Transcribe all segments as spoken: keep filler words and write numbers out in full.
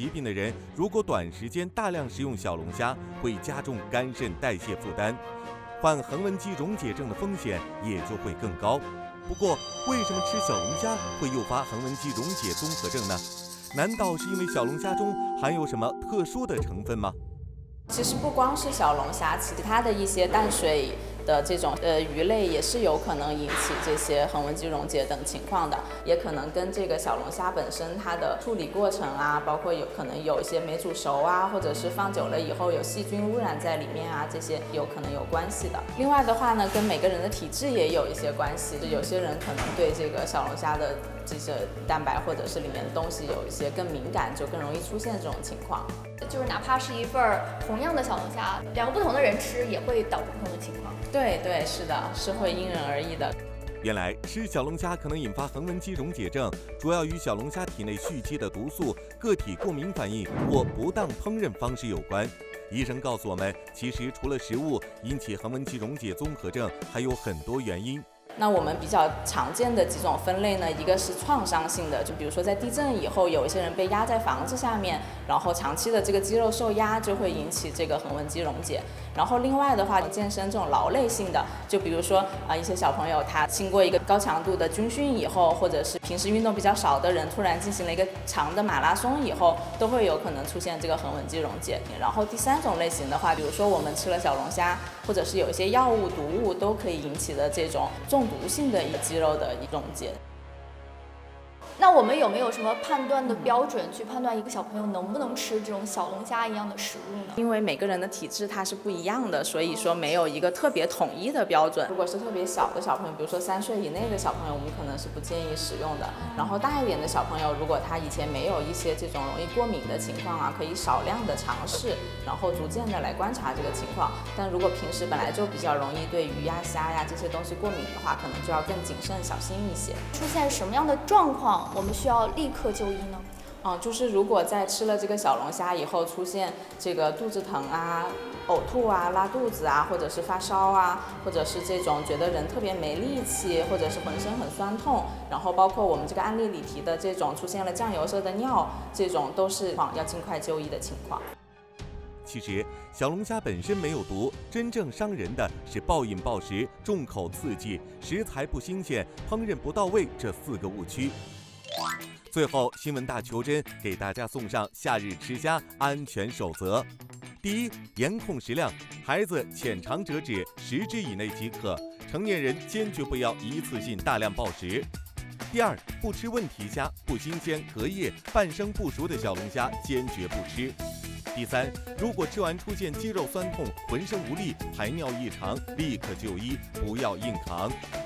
疾病的人，如果短时间大量食用小龙虾，会加重肝肾代谢负担，患横纹肌溶解症的风险也就会更高。不过，为什么吃小龙虾会诱发横纹肌溶解综合症呢？难道是因为小龙虾中含有什么特殊的成分吗？ 其实不光是小龙虾，其他的一些淡水的这种呃鱼类也是有可能引起这些横纹肌溶解等情况的，也可能跟这个小龙虾本身它的处理过程啊，包括有可能有一些没煮熟啊，或者是放久了以后有细菌污染在里面啊，这些有可能有关系的。另外的话呢，跟每个人的体质也有一些关系，就有些人可能对这个小龙虾的这些蛋白或者是里面的东西有一些更敏感，就更容易出现这种情况。 就是哪怕是一份同样的小龙虾，两个不同的人吃也会导致不同的情况。 对对，是的，是会因人而异的。 原来吃小龙虾可能引发横纹肌溶解症，主要与小龙虾体内蓄积的毒素、个体过敏反应或不当烹饪方式有关。医生告诉我们，其实除了食物引起横纹肌溶解综合症，还有很多原因。 那我们比较常见的几种分类呢，一个是创伤性的，就比如说在地震以后，有一些人被压在房子下面，然后长期的这个肌肉受压，就会引起这个横纹肌溶解。然后另外的话，健身这种劳累性的，就比如说啊、呃、一些小朋友他经过一个高强度的军训以后，或者是平时运动比较少的人突然进行了一个长的马拉松以后，都会有可能出现这个横纹肌溶解。然后第三种类型的话，比如说我们吃了小龙虾，或者是有一些药物毒物都可以引起的这种中毒性的肌肉的溶解。 那我们有没有什么判断的标准，去判断一个小朋友能不能吃这种小龙虾一样的食物呢？ 因为每个人的体质它是不一样的，所以说没有一个特别统一的标准。如果是特别小的小朋友，比如说三岁以内的小朋友，我们可能是不建议使用的。然后大一点的小朋友，如果他以前没有一些这种容易过敏的情况啊，可以少量的尝试，然后逐渐的来观察这个情况。但如果平时本来就比较容易对鱼呀、虾呀这些东西过敏的话，可能就要更谨慎小心一些。 出现什么样的状况，我们需要立刻就医呢？ 嗯，就是如果在吃了这个小龙虾以后出现这个肚子疼啊、呕吐啊、拉肚子啊，或者是发烧啊，或者是这种觉得人特别没力气，或者是浑身很酸痛，然后包括我们这个案例里提的这种出现了酱油色的尿，这种都是要尽快就医的情况。 其实小龙虾本身没有毒，真正伤人的是暴饮暴食、重口刺激、食材不新鲜、烹饪不到位这四个误区。最后，新闻大求真给大家送上夏日吃虾安全守则：第一，严控食量，孩子浅尝辄止，十只以内即可；成年人坚决不要一次性大量暴食。第二，不吃问题虾，不新鲜、隔夜、半生不熟的小龙虾坚决不吃。第三，如果吃完出现肌肉酸痛、浑身无力、排尿异常，立刻就医，不要硬扛。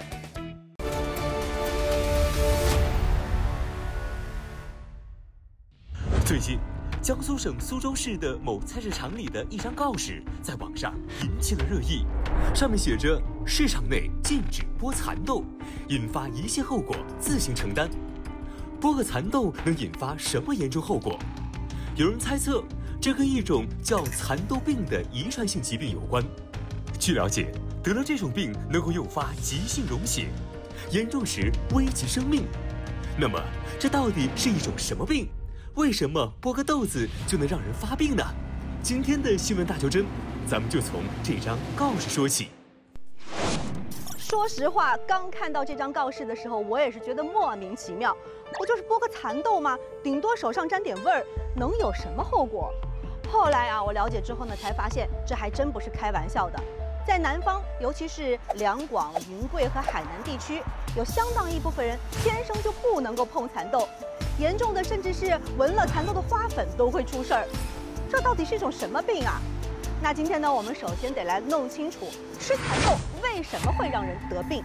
最近，江苏省苏州市的某菜市场里的一张告示在网上引起了热议，上面写着“市场内禁止剥蚕豆，引发一切后果自行承担”。剥个蚕豆能引发什么严重后果？有人猜测，这跟一种叫蚕豆病的遗传性疾病有关。据了解，得了这种病能够诱发急性溶血，严重时危及生命。那么，这到底是一种什么病？为什么剥个豆子就能让人发病呢？今天的新闻大求真，咱们就从这张告示说起。 说实话，刚看到这张告示的时候，我也是觉得莫名其妙。不就是剥个蚕豆吗？顶多手上沾点味儿，能有什么后果？后来啊，我了解之后呢，才发现这还真不是开玩笑的。在南方，尤其是两广、云贵和海南地区，有相当一部分人天生就不能够碰蚕豆，严重的甚至是闻了蚕豆的花粉都会出事儿。这到底是一种什么病啊？那今天呢，我们首先得来弄清楚吃蚕豆为什么会让人得病。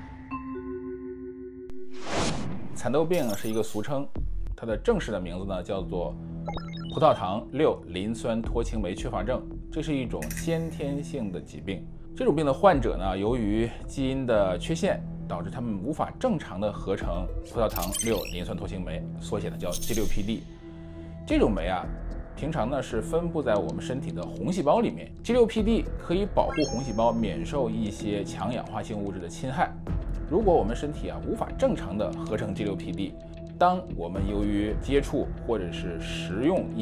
蚕豆病是一个俗称，它的正式的名字呢叫做葡萄糖六磷酸脱氢酶缺乏症，这是一种先天性的疾病。这种病的患者呢，由于基因的缺陷，导致他们无法正常的合成葡萄糖六磷酸脱氢酶，缩写呢叫 G 六 P D。这种酶啊，平常呢是分布在我们身体的红细胞里面。G 六 P D 可以保护红细胞免受一些强氧化性物质的侵害。如果我们身体啊无法正常的合成 G 六 P D， 当我们由于接触或者是食用一